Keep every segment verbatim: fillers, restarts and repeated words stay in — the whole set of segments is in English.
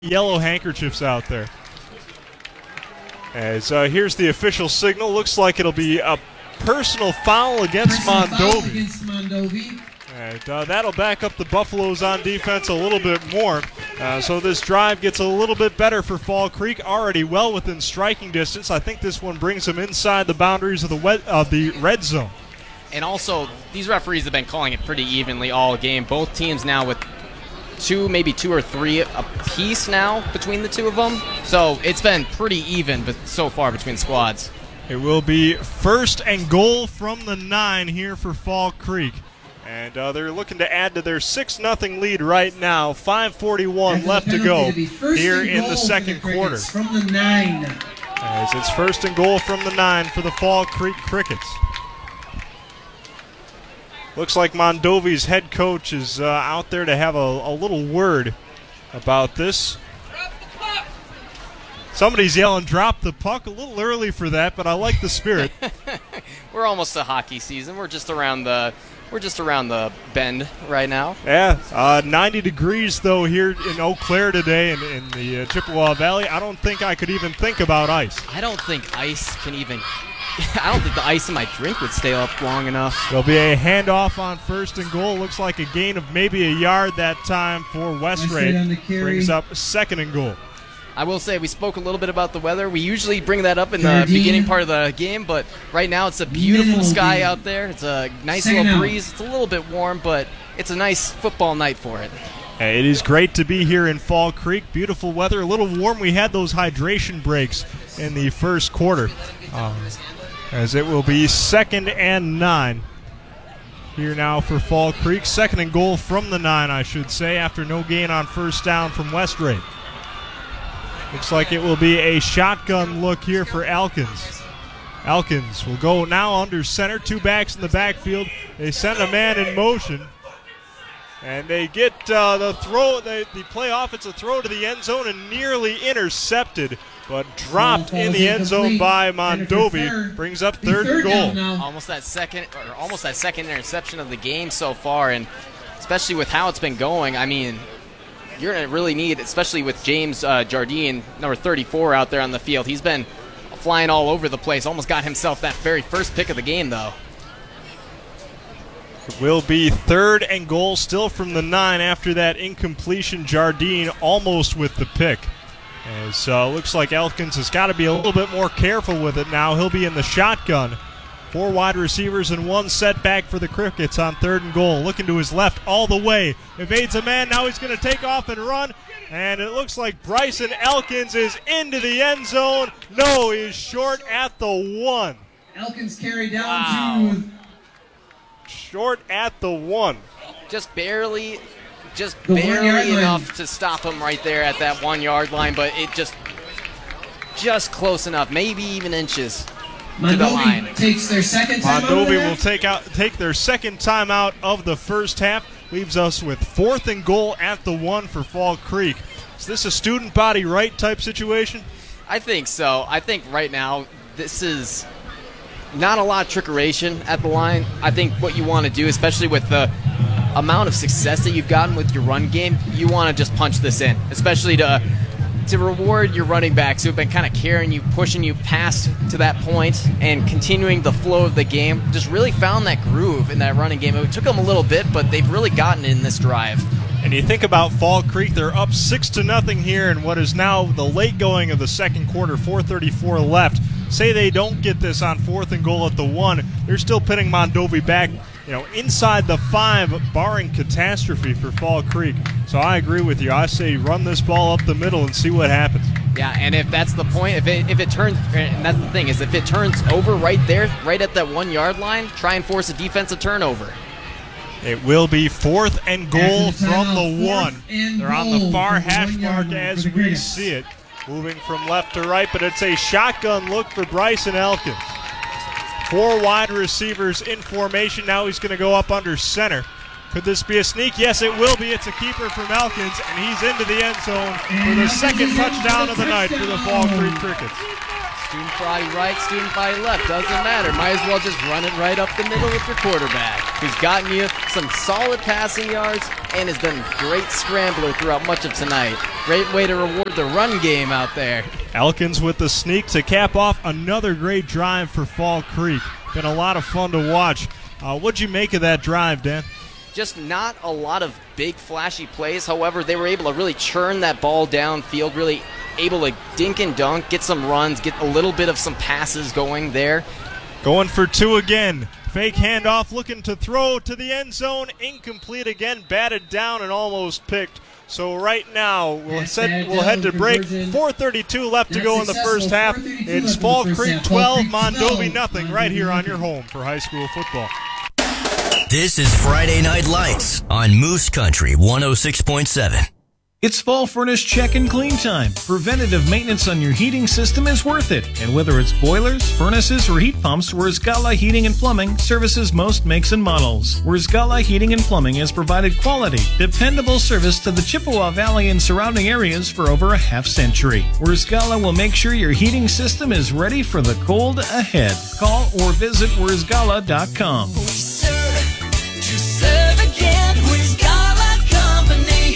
yellow handkerchiefs out there. As uh, here's the official signal. Looks like it'll be a personal foul against Personal Mondovi. foul against Mondovi. And uh, that'll back up the Buffaloes on defense a little bit more. Uh, so this drive gets a little bit better for Fall Creek, already well within striking distance. I think this one brings them inside the boundaries of the wet, of the red zone. And also, these referees have been calling it pretty evenly all game. Both teams now with two, maybe two or three apiece now between the two of them. So it's been pretty even but so far between the squads. It will be first and goal from the nine here for Fall Creek. And uh, they're looking to add to their six nothing lead right now. five forty-one left to go here in the second quarter. From the nine. As it's first and goal from the nine for the Fall Creek Crickets. Looks like Mondovi's head coach is uh, out there to have a, a little word about this. Somebody's yelling, drop the puck. A little early for that, but I like the spirit. We're almost to hockey season. We're just around the we're just around the bend right now. Yeah, uh, ninety degrees, though, here in Eau Claire today in, in the uh, Chippewa Valley. I don't think I could even think about ice. I don't think ice can even... I don't think the ice in my drink would stay up long enough. There'll be a handoff on first and goal. Looks like a gain of maybe a yard that time for Westrate. Brings up second and goal. I will say we spoke a little bit about the weather. We usually bring that up in the Jardine. beginning part of the game, but right now it's a beautiful Minimal sky game. out there. It's a nice Second little out. breeze. It's a little bit warm, but it's a nice football night for it. It is great to be here in Fall Creek. Beautiful weather, a little warm. We had those hydration breaks in the first quarter. Um, as it will be second and nine here now for Fall Creek. Second and goal from the nine, I should say, after no gain on first down from Westrate. Looks like it will be a shotgun look here for Elkins. Elkins will go now under center. Two backs in the backfield. They send a man in motion. And they get uh, the throw, the, the play offensive throw to the end zone and nearly intercepted, but dropped in the end zone by Mondovi. Brings up third and goal. Almost that second, or almost that second interception of the game so far, and especially with how it's been going, I mean, you're going to really need, especially with James uh, Jardine, number thirty-four, out there on the field. He's been flying all over the place. Almost got himself that very first pick of the game, though. It will be third and goal still from the nine after that incompletion. Jardine almost with the pick. As uh, looks like Elkins has got to be a little bit more careful with it now. He'll be in the shotgun. Four wide receivers and one setback for the Crickets on third and goal. Looking to his left all the way. Evades a man. Now he's going to take off and run. And it looks like Bryson Elkins is into the end zone. No, he's short at the one. Elkins carried down Wow. to Short at the one. Just barely, just The one-yard barely line. enough to stop him right there at that one-yard line, but it just, just close enough, maybe even inches. To the line. Mondovi takes their second time out of Mondovi there. will take out take their second timeout of the first half. Leaves us with fourth and goal at the one for Fall Creek. Is this a student body right type situation? I think so. I think right now this is not a lot of trickeration at the line. I think what you want to do, especially with the amount of success that you've gotten with your run game, you want to just punch this in, especially to to reward your running backs who have been kind of carrying you, pushing you past to that point and continuing the flow of the game. Just really found that groove in that running game. It took them a little bit, but they've really gotten it in this drive. And you think about Fall Creek, they're up six to nothing here in what is now the late going of the second quarter, four thirty-four left. Say they don't get this on fourth and goal at the one, they're still pinning Mondovi back, you know, inside the five, barring catastrophe for Fall Creek. So I agree with you. I say run this ball up the middle and see what happens. Yeah, and if that's the point, if it if it turns, and that's the thing, is if it turns over right there, right at that one-yard line, try and force a defensive turnover. It will be fourth and goal After the from timeout, the fourth one. and They're on the goal far from the hash one-yard mark line as for the we Crickets. see it. Moving from left to right, but it's a shotgun look for Bryson Elkins. Four wide receivers in formation. Now he's going to go up under center. Could this be a sneak? Yes, it will be. It's a keeper from Elkins, and he's into the end zone for the second touchdown of the night for the Fall Creek Crickets. Student body right, student body left, doesn't matter. Might as well just run it right up the middle with your quarterback, who's gotten you some solid passing yards and has been a great scrambler throughout much of tonight. Great way to reward the run game out there. Elkins with the sneak to cap off another great drive for Fall Creek. Been a lot of fun to watch. Uh, what'd you make of that drive, Dan? Just not a lot of big flashy plays. However, they were able to really churn that ball downfield, really able to dink and dunk, get some runs, get a little bit of some passes going there. Going for two again. Fake handoff, looking to throw to the end zone. Incomplete again, batted down and almost picked. So right now, we'll, set, we'll head to break. four thirty-two left to go in the first half. It's Fall Creek twelve, Mondovi nothing, right here on your home for high school football. This is Friday Night Lights on Moose Country one oh six point seven. It's fall furnace check and clean time. Preventative maintenance on your heating system is worth it. And whether it's boilers, furnaces, or heat pumps, Wurzgala Heating and Plumbing services most makes and models. Wurzgala Heating and Plumbing has provided quality, dependable service to the Chippewa Valley and surrounding areas for over a half century. Wurzgala will make sure your heating system is ready for the cold ahead. Call or visit wurzgala dot com. We serve to serve again. Wurzgala Company.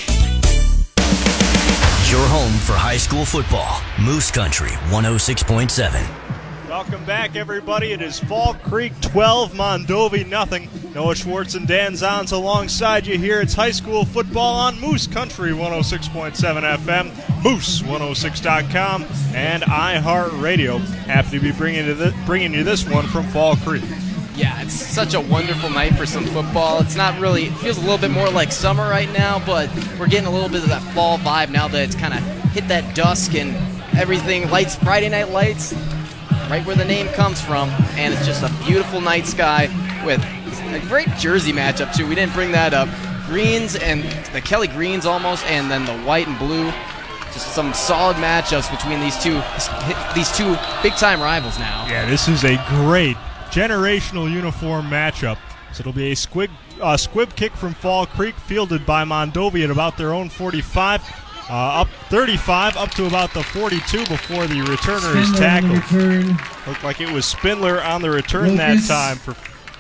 Your home for high school football. Moose Country one oh six point seven. Welcome back, everybody. It is Fall Creek twelve, Mondovi nothing. Noah Schwartz and Dan Zons alongside you here. It's high school football on Moose Country one oh six point seven F M, moose one oh six dot com, and iHeartRadio. Happy to be bringing, to the, bringing you this one from Fall Creek. Yeah, it's such a wonderful night for some football. It's not really, it feels a little bit more like summer right now, but we're getting a little bit of that fall vibe now that it's kind of hit that dusk and everything. Lights, Friday Night Lights, right where the name comes from, and it's just a beautiful night sky with a great jersey matchup too. We didn't bring that up. Greens and the Kelly Greens almost, and then the white and blue. Just some solid matchups between these two, these two big-time rivals now. Yeah, this is a great generational uniform matchup. So it'll be a squib, uh, squib kick from Fall Creek, fielded by Mondovi at about their own forty-five. Uh, up thirty-five, up to about the forty-two before the returner is tackled. Looked like it was Spindler on the return Lucas. that time for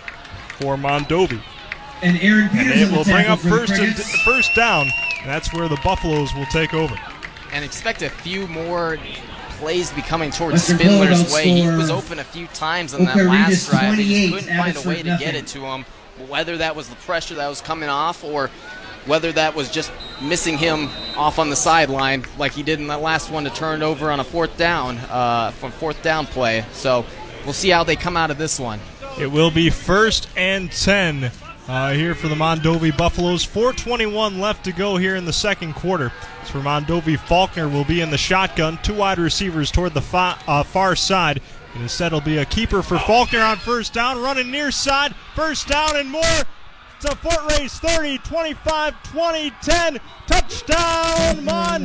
for Mondovi. And Aaron And Peters it on the will bring tackle up for the first and Crickets. first down, and that's where the Buffaloes will take over. And expect a few more plays to be coming towards Lester Spindler's Cloud way. He outscored was open a few times on that Boca last Regis drive. He twenty-eight, just couldn't find a Abbotsford way to get nothing. it to him. Whether that was the pressure that was coming off or whether that was just missing him off on the sideline like he did in that last one to turn it over on a fourth down, uh, from fourth down play. So we'll see how they come out of this one. It will be first and ten uh, here for the Mondovi Buffaloes. four twenty-one left to go here in the second quarter. As for Mondovi, Faulkner will be in the shotgun. Two wide receivers toward the fa- uh, far side. And instead it'll be a keeper for Faulkner on first down. Running near side. First down and more. It's a foot race. thirty, twenty-five, twenty, ten. Touchdown,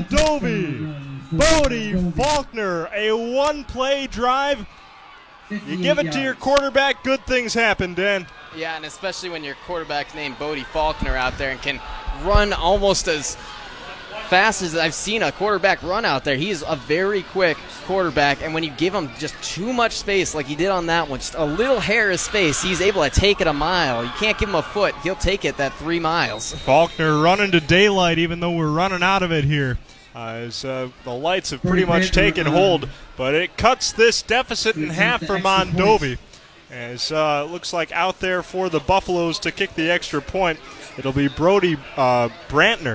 Mondovi. Bodie Faulkner. A one-play drive. You give it to your quarterback, good things happen, Dan. Yeah, and especially when your quarterback's named Bodie Faulkner out there and can run almost as fast as I've seen a quarterback run out there. He's a very quick quarterback, and when you give him just too much space like he did on that one, just a little hair of space, he's able to take it a mile. You can't give him a foot. He'll take it that three miles. Faulkner running to daylight even though we're running out of it here. Uh, as uh, the lights have pretty much taken hold, but it cuts this deficit in half for Mondovi. As uh, it looks like out there for the Buffaloes to kick the extra point, it'll be Brody uh, Brantner.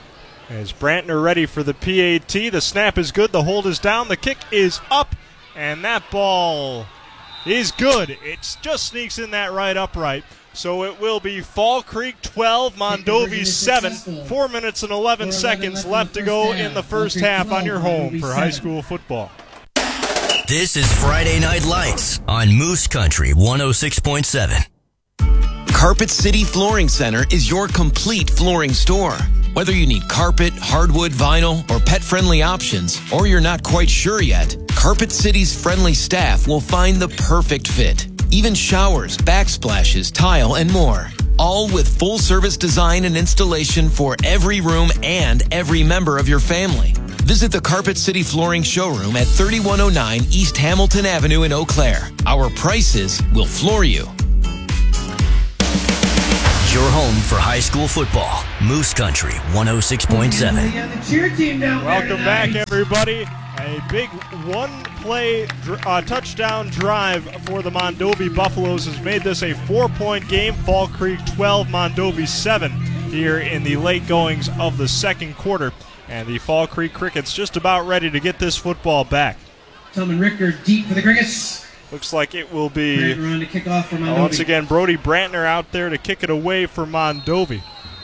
As Brantner ready for the P A T, the snap is good, the hold is down, the kick is up, and that ball is good. It just sneaks in that right upright. So it will be Fall Creek twelve, Mondovi seven. Four minutes and eleven seconds left to go in the first half on your home for high school football. This is Friday Night Lights on Moose Country one oh six point seven. Carpet City Flooring Center is your complete flooring store. Whether you need carpet, hardwood, vinyl, or pet-friendly options, or you're not quite sure yet, Carpet City's friendly staff will find the perfect fit. Even showers, backsplashes, tile, and more. All with full-service design and installation for every room and every member of your family. Visit the Carpet City Flooring showroom at thirty-one oh nine East Hamilton Avenue in Eau Claire. Our prices will floor you. Your home for high school football. Moose Country one oh six point seven. We got the cheer team down there Welcome back, tonight. everybody. A big one-play dr- uh, touchdown drive for the Mondovi Buffaloes has made this a four-point game. Fall Creek twelve, Mondovi seven here in the late goings of the second quarter. And the Fall Creek Crickets just about ready to get this football back. Tillman Ricker deep for the Crickets. Looks like it will be, Brantner on to kick off for uh, Mondovi. once again, Brody Brantner out there to kick it away for Mondovi.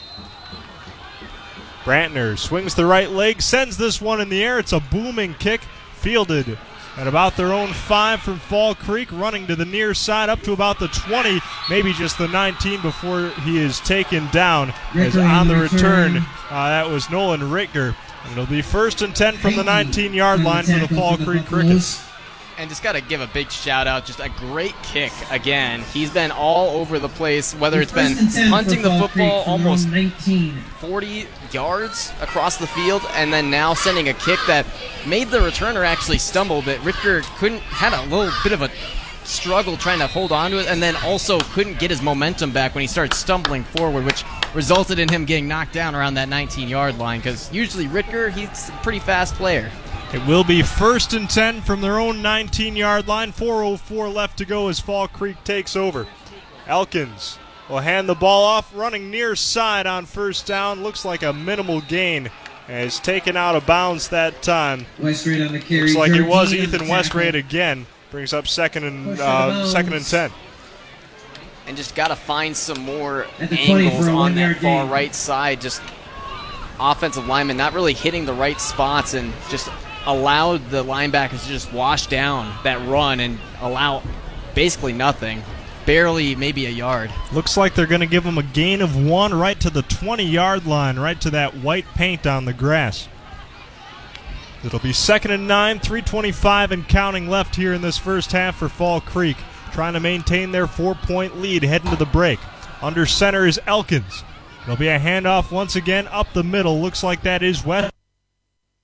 Brantner swings the right leg, sends this one in the air. It's a booming kick, fielded at about their own five from Fall Creek, running to the near side up to about the twenty, maybe just the nineteen before he is taken down. As Ricker on the on the return, return. uh, that was Nolan Ricker. And it'll be first and ten from the nineteen-yard On the line for the tackle Fall for the Creek Buffaloes. Crickets. And just got to give a big shout out. Just a great kick again. He's been all over the place, whether it's been First and ten hunting for the Fall football Creek from almost around nineteen. forty yards across the field, and then now sending a kick that made the returner actually stumble a bit. Ricker couldn't, had a little bit of a struggle trying to hold on to it, and then also couldn't get his momentum back when he started stumbling forward, which resulted in him getting knocked down around that nineteen-yard line, because usually Ricker, he's a pretty fast player. It will be first and ten from their own nineteen-yard line. four oh four left to go as Fall Creek takes over. Elkins will hand the ball off, running near side on first down. Looks like a minimal gain. As taken out of bounds that time. Westrade on the carry. Looks like it was Jardine on Ethan the Westrade tackle. again. Brings up second and Push out of uh, second and bounds. ten. And just got to find some more At the twenty angles for a on one-yard that far gain. right side. Just offensive linemen not really hitting the right spots, and just allowed the linebackers to just wash down that run and allow basically nothing. Barely maybe a yard. Looks like they're going to give them a gain of one right to the twenty-yard line, right to that white paint on the grass. It'll be second and nine, three twenty-five and counting left here in this first half for Fall Creek, trying to maintain their four-point lead heading to the break. Under center is Elkins. It'll be a handoff once again up the middle. Looks like that is West.